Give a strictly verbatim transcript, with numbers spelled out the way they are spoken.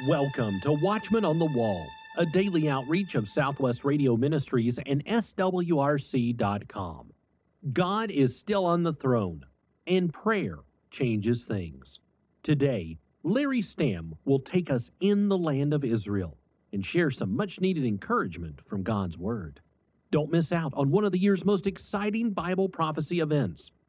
Welcome to Watchman on the Wall, a daily outreach of Southwest Radio Ministries and S W R C dot com. God is still on the throne, and prayer changes things. Today, Larry Stamm will take us in the land of Israel and share some much-needed encouragement from God's Word. Don't miss out on one of the year's most exciting Bible prophecy events,